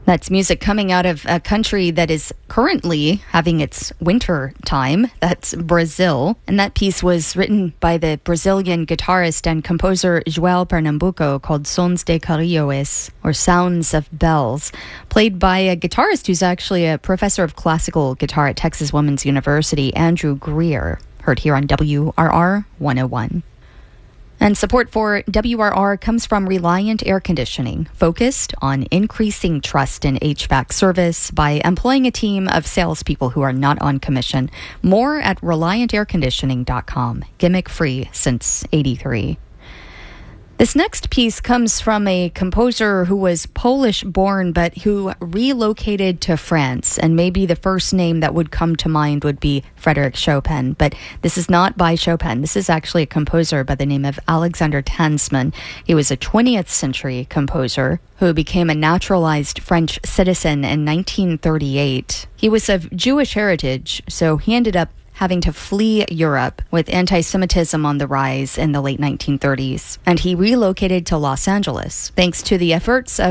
That's music coming out of a country that is currently having its winter time. That's Brazil. And that piece was written by the Brazilian guitarist and composer João Pernambuco, called Sons de Carioes, or Sounds of Bells, played by a guitarist who's actually a professor of classical guitar at Texas Women's University, Andrew Greer. Heard here on WRR 101. And support for WRR comes from Reliant Air Conditioning, focused on increasing trust in HVAC service by employing a team of salespeople who are not on commission. More at ReliantAirConditioning.com. Gimmick-free since '83. This next piece comes from a composer who was Polish-born but who relocated to France, and maybe the first name that would come to mind would be Frédéric Chopin, but this is not by Chopin. This is actually a composer by the name of Alexander Tansman. He was a 20th century composer who became a naturalized French citizen in 1938. He was of Jewish heritage, so he ended up having to flee Europe with anti-Semitism on the rise in the late 1930s. And he relocated to Los Angeles thanks to the efforts of